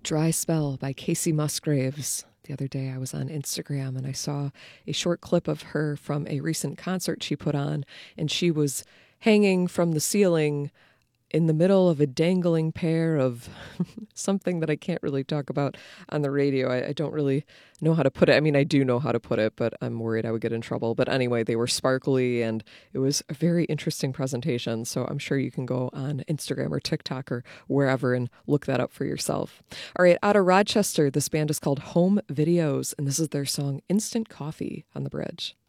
Dry Spell by Casey Musgraves. The other day I was on Instagram and I saw a short clip of her from a recent concert she put on, and she was hanging from the ceiling in the middle of a dangling pair of something that I can't really talk about on the radio. I don't really know how to put it. I mean, I do know how to put it, but I'm worried I would get in trouble. But anyway, they were sparkly and it was a very interesting presentation. So I'm sure you can go on Instagram or TikTok or wherever and look that up for yourself. All right, out of Rochester, this band is called Home Videos, and this is their song Instant Coffee on the Bridge.